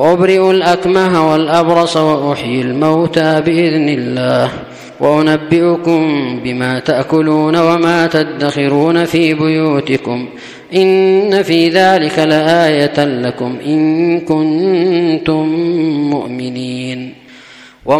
أبرئ الأكمه والأبرص وأحيي الموتى بإذن الله وأنبئكم بما تأكلون وما تدخرون في بيوتكم إن في ذلك لآية لكم إن كنتم مؤمنين.